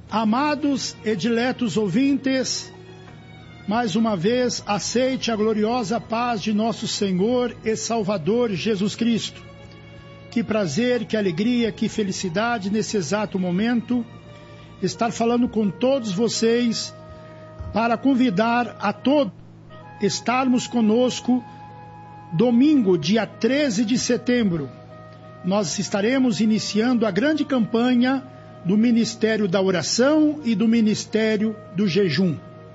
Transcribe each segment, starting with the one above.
Amados e diletos ouvintes, mais uma vez aceite a gloriosa paz de nosso Senhor e Salvador Jesus Cristo. Que prazer, que alegria, que felicidade nesse exato momento estar falando com todos vocês para convidar a todos a estarmos conosco domingo, dia 13 de setembro. Nós estaremos iniciando a grande campanha do Ministério da Oração e do Ministério do Jejum.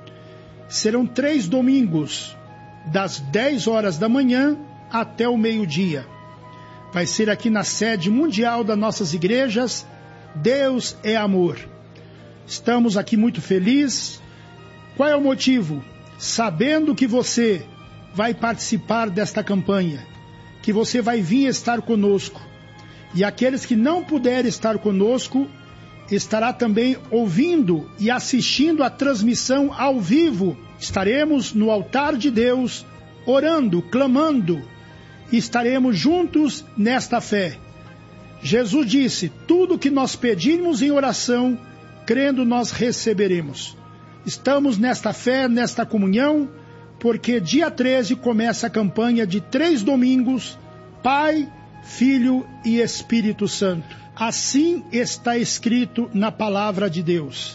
Serão 3 domingos, das 10 horas da manhã até o meio-dia. Vai ser aqui na sede mundial das nossas igrejas, Deus é Amor. Estamos aqui muito felizes. Qual é o motivo? Sabendo que você vai participar desta campanha, que você vai vir estar conosco. E aqueles que não puderem estar conosco, estará também ouvindo e assistindo a transmissão ao vivo. Estaremos no altar de Deus, orando, clamando, e estaremos juntos nesta fé. Jesus disse, tudo que nós pedirmos em oração, crendo nós receberemos. Estamos nesta fé, nesta comunhão, porque dia 13 começa a campanha de 3 domingos, Pai, Filho e Espírito Santo. Assim está escrito na palavra de Deus.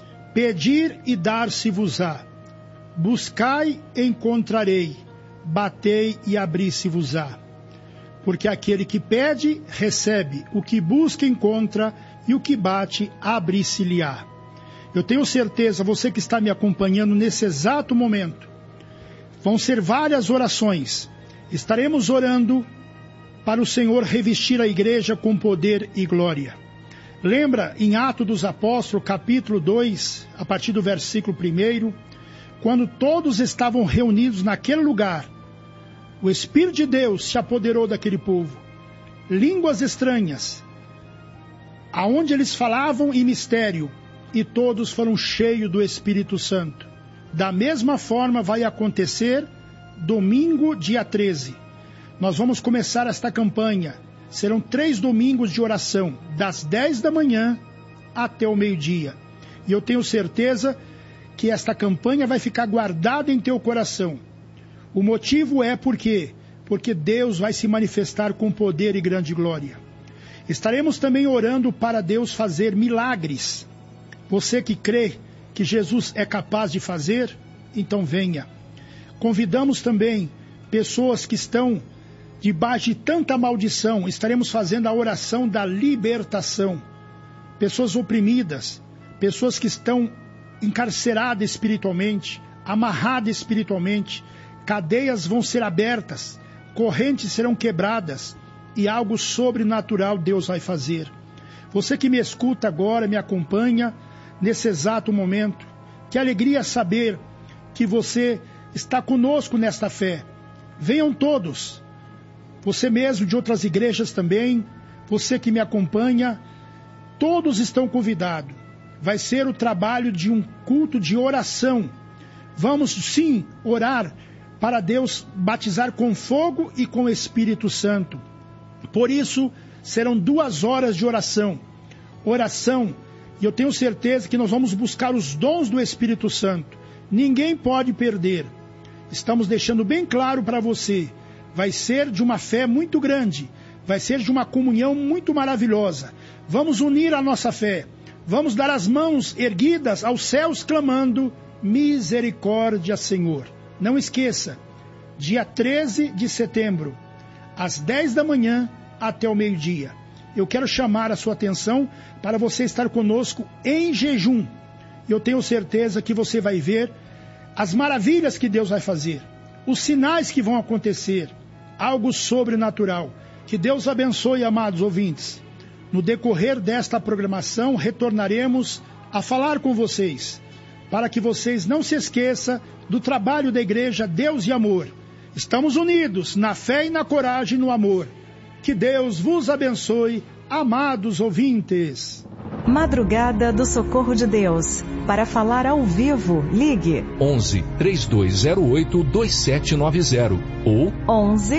Pedir e dar-se-vos-á. Buscai e encontrarei. Batei e abri-se-vos-á. Porque aquele que pede, recebe. O que busca, encontra. E o que bate, abre-se-lhe-á. Eu tenho certeza, você que está me acompanhando nesse exato momento, vão ser várias orações. Estaremos orando para o Senhor revestir a igreja com poder e glória. Lembra em Atos dos Apóstolos, capítulo 2, a partir do versículo 1, quando todos estavam reunidos naquele lugar, o Espírito de Deus se apoderou daquele povo. Línguas estranhas, aonde eles falavam em mistério, e todos foram cheios do Espírito Santo. Da mesma forma vai acontecer domingo, dia 13. Nós vamos começar esta campanha. Serão 3 domingos de oração, das 10 da manhã até o meio-dia. E eu tenho certeza que esta campanha vai ficar guardada em teu coração. O motivo é porque Deus vai se manifestar com poder e grande glória. Estaremos também orando para Deus fazer milagres. Você que crê que Jesus é capaz de fazer, então venha. Convidamos também pessoas que estão debaixo de tanta maldição. Estaremos fazendo a oração da libertação. Pessoas oprimidas, pessoas que estão encarceradas espiritualmente, amarradas espiritualmente, cadeias vão ser abertas, correntes serão quebradas e algo sobrenatural Deus vai fazer. Você que me escuta agora, me acompanha nesse exato momento, que alegria saber que você está conosco nesta fé. Venham todos. Você mesmo de outras igrejas também, você que me acompanha, todos estão convidados. Vai ser o trabalho de um culto de oração. Vamos sim orar para Deus batizar com fogo e com o Espírito Santo. Por isso, serão 2 horas de oração. Oração, e eu tenho certeza que nós vamos buscar os dons do Espírito Santo. Ninguém pode perder. Estamos deixando bem claro para você. Vai ser de uma fé muito grande, vai ser de uma comunhão muito maravilhosa. Vamos unir a nossa fé, vamos dar as mãos erguidas aos céus clamando, misericórdia, Senhor. Não esqueça, dia 13 de setembro, às 10 da manhã até o meio-dia. Eu quero chamar a sua atenção para você estar conosco em jejum. Eu tenho certeza que você vai ver as maravilhas que Deus vai fazer, os sinais que vão acontecer, algo sobrenatural. Que Deus abençoe, amados ouvintes. No decorrer desta programação, retornaremos a falar com vocês, para que vocês não se esqueçam do trabalho da igreja Deus e Amor. Estamos unidos na fé e na coragem e no amor. Que Deus vos abençoe, amados ouvintes. Madrugada do Socorro de Deus. Para falar ao vivo, ligue 11 3208 2790 ou 11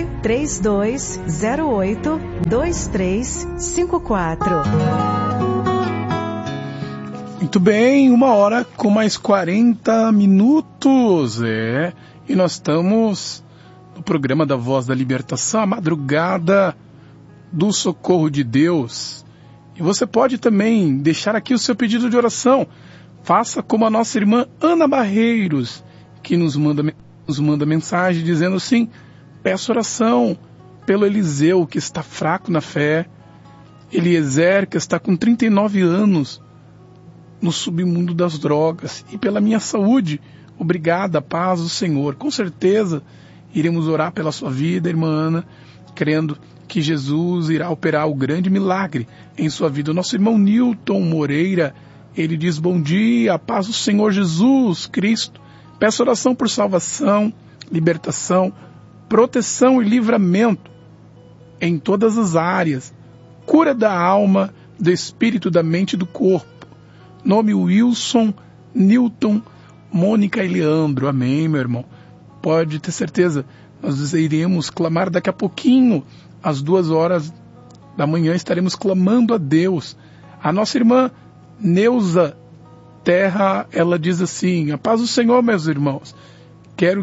3208 2354. Muito bem, 1h com mais 40 minutos, e nós estamos no programa da Voz da Libertação, a madrugada do Socorro de Deus. E você pode também deixar aqui o seu pedido de oração. Faça como a nossa irmã Ana Barreiros, que nos manda mensagem dizendo assim: peço oração pelo Eliseu, que está fraco na fé, Eliezer, que está com 39 anos, no submundo das drogas, e pela minha saúde. Obrigada, paz do Senhor. Com certeza iremos orar pela sua vida, irmã Ana, crendo que Jesus irá operar o grande milagre em sua vida. O nosso irmão Newton Moreira, ele diz: bom dia, paz do Senhor Jesus Cristo. Peço oração por salvação, libertação, proteção e livramento em todas as áreas, cura da alma, do espírito, da mente e do corpo. Nome Wilson, Newton, Mônica e Leandro. Amém, meu irmão. Pode ter certeza, nós iremos clamar daqui a pouquinho, às 2h da manhã, estaremos clamando a Deus. A nossa irmã Neuza Terra, ela diz assim: a paz do Senhor, meus irmãos. Quero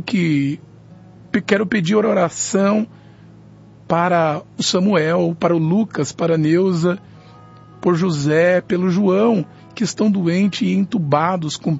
pedir oração para o Samuel, para o Lucas, para a Neuza, por José, pelo João, que estão doentes e entubados com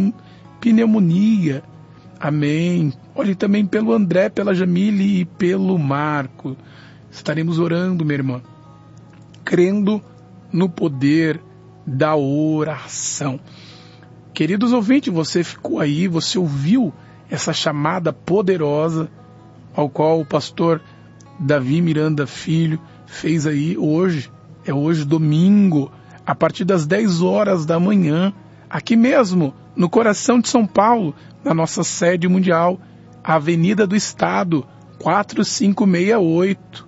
pneumonia. Amém. Olhe também pelo André, pela Jamile e pelo Marco. Estaremos orando, minha irmã, crendo no poder da oração. Queridos ouvintes, você ficou aí, você ouviu essa chamada poderosa ao qual o pastor Davi Miranda Filho fez aí hoje. É hoje, domingo, a partir das 10h da manhã, aqui mesmo, no coração de São Paulo, na nossa sede mundial, Avenida do Estado, 4568.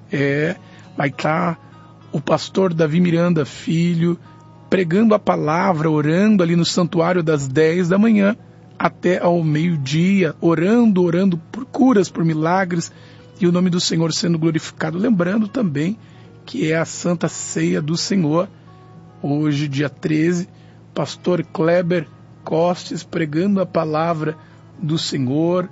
Vai estar o pastor Davi Miranda Filho pregando a palavra, orando ali no santuário das 10 da manhã até ao meio-dia, orando por curas, por milagres, e o nome do Senhor sendo glorificado. Lembrando também que é a Santa Ceia do Senhor. Hoje, dia 13, pastor Kleber Costes pregando a palavra do Senhor.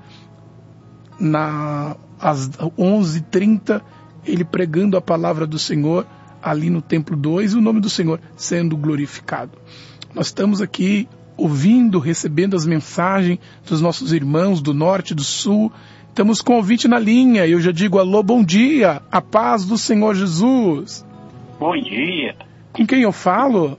Às 11h30, ele pregando a palavra do Senhor ali no Templo 2, e o nome do Senhor sendo glorificado. Nós estamos aqui ouvindo, recebendo as mensagens dos nossos irmãos do norte e do sul. Estamos com o ouvinte na linha, e eu já digo alô, bom dia, a paz do Senhor Jesus. Bom dia. Com quem eu falo?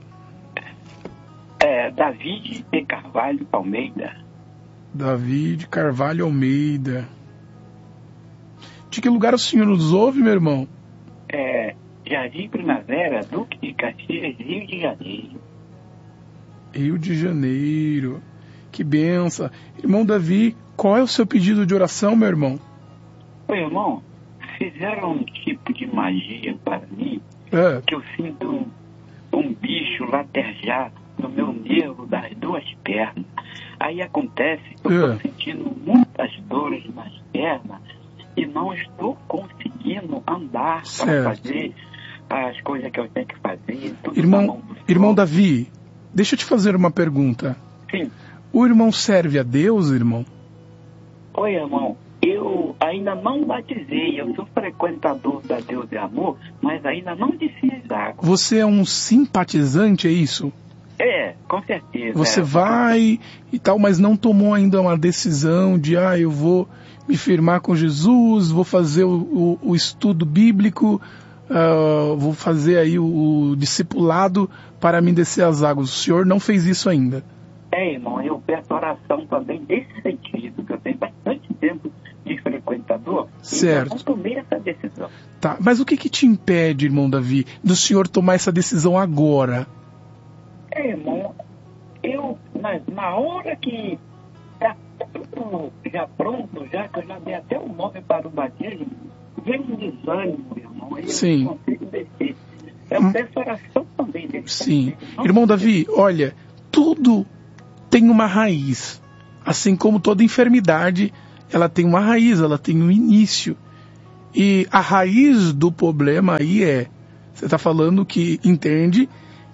David de Carvalho Almeida. David Carvalho Almeida. De que lugar o senhor nos ouve, meu irmão? Jardim Primavera, Duque de Caxias, Rio de Janeiro. Rio de Janeiro. Que benção. Irmão Davi, qual é o seu pedido de oração, meu irmão? Oi, irmão. Fizeram um tipo de magia para mim, que eu sinto um bicho latejar no meu nervo das duas pernas. Aí acontece que eu estou sentindo muitas dores nas pernas e não estou conseguindo andar para fazer as coisas que eu tenho que fazer. Irmão Davi, deixa eu te fazer uma pergunta. Sim. O irmão serve a Deus, irmão? Oi, irmão. Eu ainda não batizei. Eu sou frequentador da Deus e Amor, mas ainda não desci água. Você é um simpatizante, é isso? Com certeza. Você vai e tal, mas não tomou ainda uma decisão de, eu vou me firmar com Jesus, vou fazer o estudo bíblico, vou fazer aí o discipulado para me descer as águas. O senhor não fez isso ainda? Irmão, eu peço oração também nesse sentido, que eu tenho bastante tempo de frequentador. Certo. E eu não tomei essa decisão. Tá, mas o que te impede, irmão Davi, do senhor tomar essa decisão agora? Irmão, eu, na hora que tá tudo já pronto, já que eu já dei até o nome para o batismo, vem um desânimo, irmão, aí eu não consigo descer. Eu peço oração também desse Sim. Irmão Davi, olha, tudo tem uma raiz. Assim como toda enfermidade, ela tem uma raiz, ela tem um início. E a raiz do problema aí você está falando que entende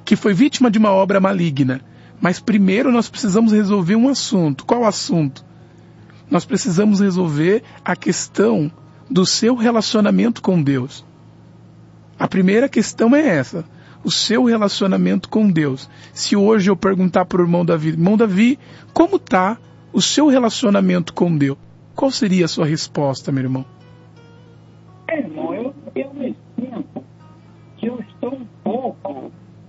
que foi vítima de uma obra maligna. Mas primeiro nós precisamos resolver um assunto. Qual assunto? Nós precisamos resolver a questão do seu relacionamento com Deus. A primeira questão é essa, o seu relacionamento com Deus. Se hoje eu perguntar para o irmão Davi, como está o seu relacionamento com Deus? Qual seria a sua resposta, meu irmão? Irmão, eu me sinto que eu estou um pouco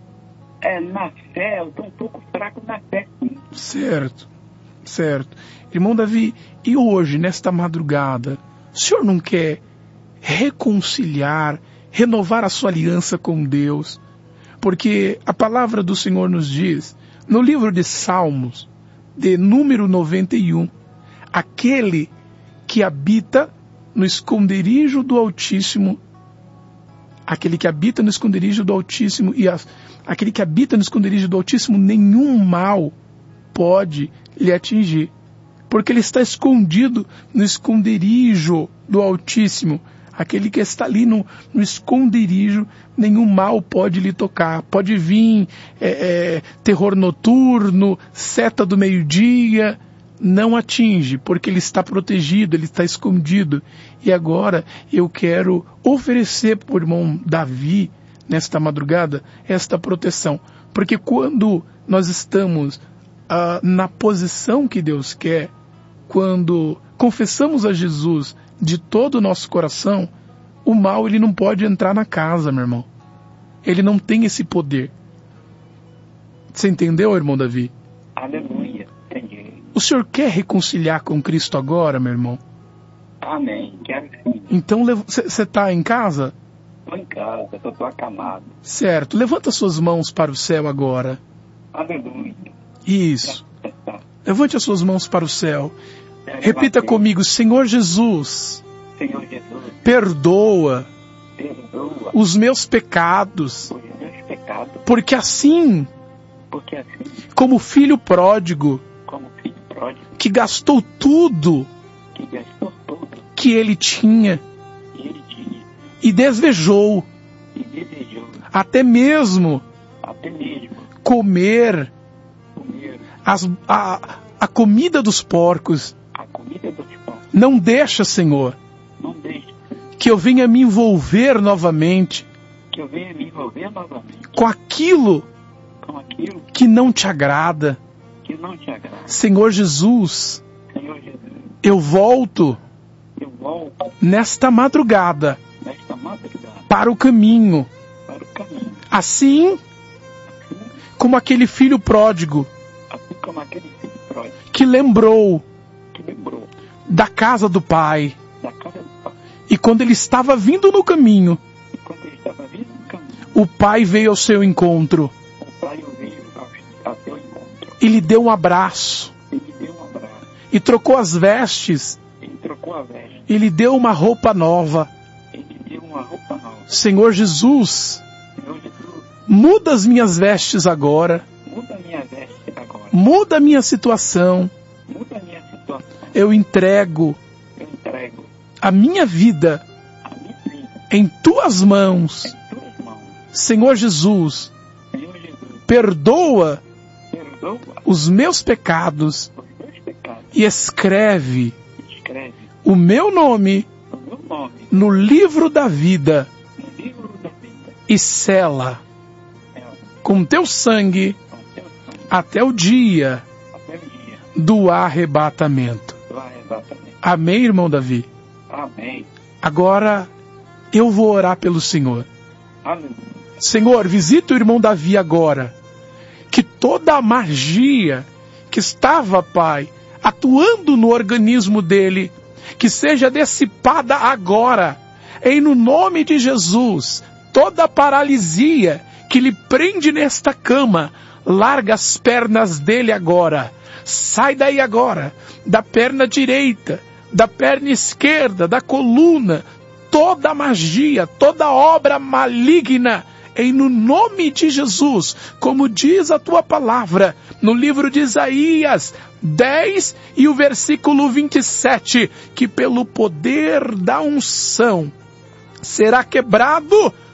na fé, eu estou um pouco fraco na fé. Certo. Irmão Davi, e hoje, nesta madrugada, o senhor não quer reconciliar, renovar a sua aliança com Deus? Porque a palavra do Senhor nos diz, no livro de Salmos, de número 91, aquele que habita no esconderijo do Altíssimo, aquele que habita no esconderijo do Altíssimo, aquele que habita no esconderijo do Altíssimo, nenhum mal pode lhe atingir, porque ele está escondido no esconderijo do Altíssimo. Aquele que está ali no esconderijo, nenhum mal pode lhe tocar. Pode vir terror noturno, seta do meio-dia, não atinge, porque ele está protegido, ele está escondido. E agora eu quero oferecer para o irmão Davi, nesta madrugada, esta proteção. Porque quando nós estamos na posição que Deus quer, quando confessamos a Jesus de todo o nosso coração, o mal ele não pode entrar na casa, meu irmão. Ele não tem esse poder. Você entendeu, irmão Davi? Aleluia, entendi. O senhor quer reconciliar com Cristo agora, meu irmão? Amém, quero sim. Então, você está em casa? Estou em casa, estou acamado. Certo, levanta suas mãos para o céu agora. Aleluia. Isso. Levante as suas mãos para o céu. Repita comigo, Senhor Jesus, perdoa os meus pecados, porque assim, como filho pródigo, que gastou tudo que ele tinha e desejou até mesmo comer a comida dos porcos. Não deixa, Senhor, que eu venha me envolver novamente com aquilo que não te agrada. Senhor Jesus, eu volto nesta madrugada para o caminho, assim como aquele filho pródigo que lembrou da casa do pai. E quando ele estava vindo no caminho, o pai veio ao seu encontro. E lhe deu um abraço. E trocou as vestes. E lhe deu uma roupa nova. Senhor Jesus, muda as minhas vestes agora. Muda a minha situação. Eu entrego a minha vida em tuas mãos. Senhor Jesus, perdoa os meus pecados e escreve o meu nome no livro da vida e sela com teu sangue até o dia do arrebatamento. Amém, irmão Davi? Amém. Agora eu vou orar pelo Senhor. Amém. Senhor, visita o irmão Davi agora. Que toda a magia que estava, Pai, atuando no organismo dele, que seja dissipada agora. Em no nome de Jesus, toda paralisia que lhe prende nesta cama, larga as pernas dele agora. Sai daí agora, da perna direita, da perna esquerda, da coluna, toda magia, toda obra maligna, em no nome de Jesus, como diz a tua palavra, no livro de Isaías 10 e o versículo 27, que pelo poder da unção será quebrado